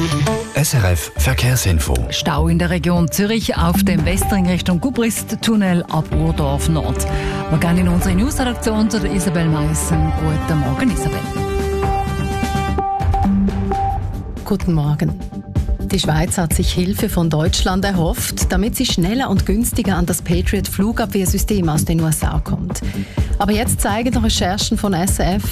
SRF Verkehrsinfo. Stau in der Region Zürich auf dem Westring Richtung Gubrist-Tunnel ab Urdorf Nord. Wir gehen in unsere Newsredaktion zu der Isabel Meissen. Guten Morgen, Isabel. Guten Morgen. Die Schweiz hat sich Hilfe von Deutschland erhofft, damit sie schneller und günstiger an das Patriot-Flugabwehrsystem aus den USA kommt. Aber jetzt zeigen Recherchen von SRF,